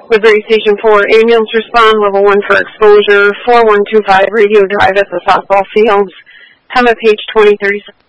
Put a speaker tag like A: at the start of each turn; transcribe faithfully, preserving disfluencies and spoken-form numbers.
A: Woodbury Station four, ambulance respond, level one for exposure, four one two five, radio drive at the softball fields. Have a page twenty thirty-seven.